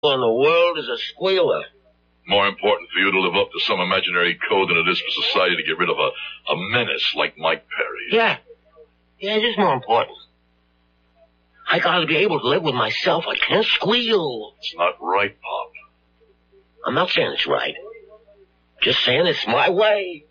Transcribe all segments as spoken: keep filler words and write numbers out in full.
in the world is a squealer. More important for you to live up to some imaginary code than it is for society to get rid of a, a menace like Mike Perry. Yeah. Yeah, it is more important. I gotta be able to live with myself. I can't squeal. It's not right, Pop. I'm not saying it's right. Just saying it's my way.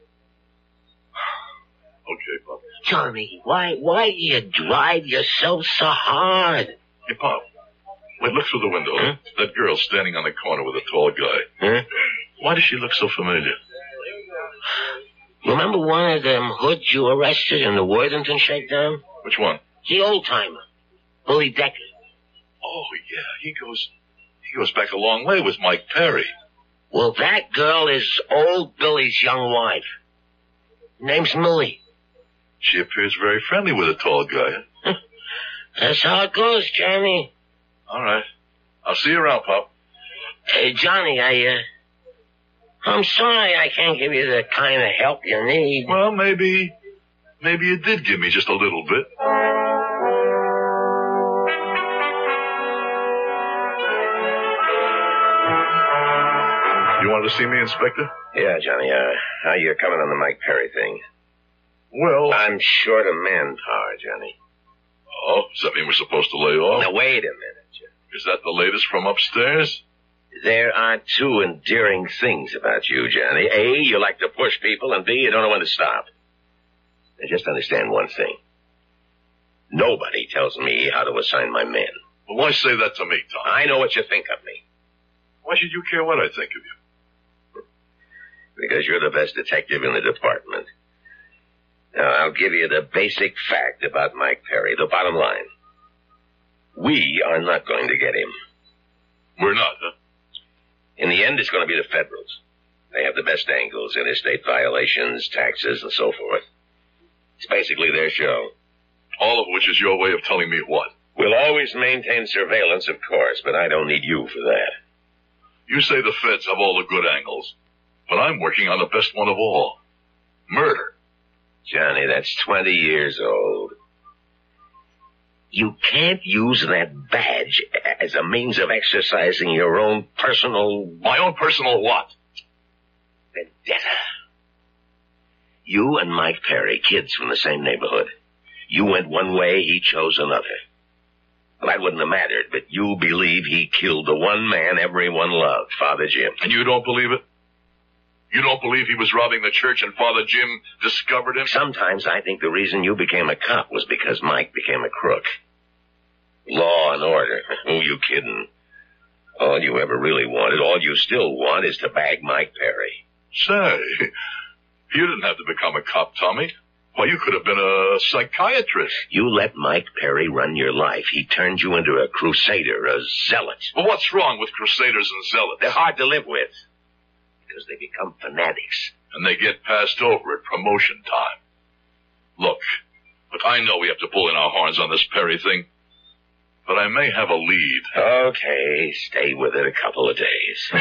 Okay, Pop. Johnny, why, why do you drive yourself so hard? Hey, Pop. Wait, look through the window. Huh? That girl standing on the corner with a tall guy. Huh? Why does she look so familiar? Remember one of them hoods you arrested in the Worthington shakedown? Which one? The old-timer. Bully Decker. Oh, yeah, he goes... He goes back a long way with Mike Perry. Well, that girl is old Billy's young wife. Name's Millie. She appears very friendly with a tall guy. Huh? That's how it goes, Johnny. All right. I'll see you around, Pop. Hey, Johnny, I, uh... I'm sorry I can't give you the kind of help you need. Well, maybe... Maybe you did give me just a little bit. You wanted to see me, Inspector? Yeah, Johnny. Uh, how you coming on the Mike Perry thing? Well... I'm short of manpower, Johnny. Oh, does that mean we're supposed to lay off? Now, wait a minute, Johnny. Is that the latest from upstairs? There are two endearing things about you, Johnny. A, you like to push people, and B, you don't know when to stop. Now, just understand one thing. Nobody tells me how to assign my men. Well, why say that to me, Tom? I know what you think of me. Why should you care what I think of you? Because you're the best detective in the department. Now, I'll give you the basic fact about Mike Perry, the bottom line. We are not going to get him. We're not, huh? In the end, it's going to be the Federals. They have the best angles, interstate violations, taxes, and so forth. It's basically their show. All of which is your way of telling me what? We'll always maintain surveillance, of course, but I don't need you for that. You say the feds have all the good angles, but I'm working on the best one of all. Murder. Johnny, that's twenty years old. You can't use that badge as a means of exercising your own personal... My own personal what? Vendetta. You and Mike Perry, kids from the same neighborhood. You went one way, he chose another. Well, that wouldn't have mattered, but you believe he killed the one man everyone loved, Father Jim. And you don't believe it? You don't believe he was robbing the church and Father Jim discovered him? Sometimes I think the reason you became a cop was because Mike became a crook. Law and order. Who you kidding? All you ever really wanted, all you still want, is to bag Mike Perry. Say, you didn't have to become a cop, Tommy. Why, you could have been a psychiatrist. You let Mike Perry run your life. He turned you into a crusader, a zealot. Well, what's wrong with crusaders and zealots? They're hard to live with. Because they become fanatics. And they get passed over at promotion time. Look, look, I know we have to pull in our horns on this Perry thing, but I may have a lead. Okay, stay with it a couple of days.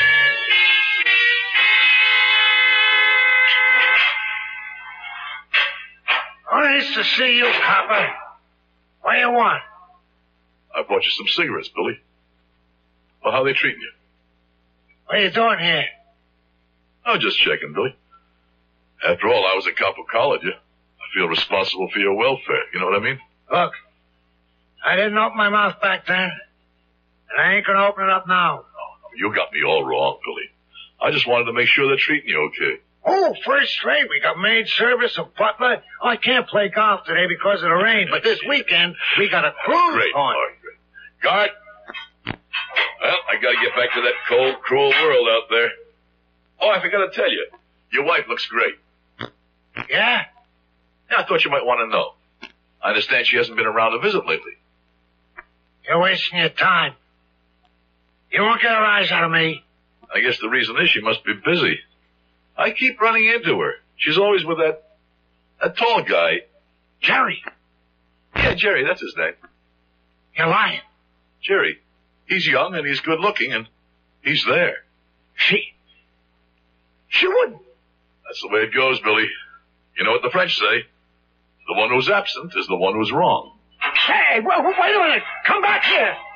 Nice to see you, copper. What do you want? I brought you some cigarettes, Billy. Well, how are they treating you? What are you doing here? I was just checking, Billy. After all, I was a cop who collared you. I feel responsible for your welfare. You know what I mean? Look, I didn't open my mouth back then, and I ain't gonna open it up now. No, no, you got me all wrong, Billy. I just wanted to make sure they're treating you okay. Oh, first rate. We got maid service, a butler. Oh, I can't play golf today because of the rain, but this weekend we got a cruise Great, on. all right, great. Guard. Well, I gotta get back to that cold, cruel world out there. Oh, I forgot to tell you. Your wife looks great. Yeah? Yeah, I thought you might want to know. I understand she hasn't been around to visit lately. You're wasting your time. You won't get a rise out of me. I guess the reason is she must be busy. I keep running into her. She's always with that, that tall guy. Jerry. Yeah, Jerry, that's his name. You're lying. Jerry. He's young and he's good looking and he's there. She... She wouldn't. That's the way it goes, Billy. You know what the French say? The one who's absent is the one who's wrong. Hey, wait, wait a minute. Come back here.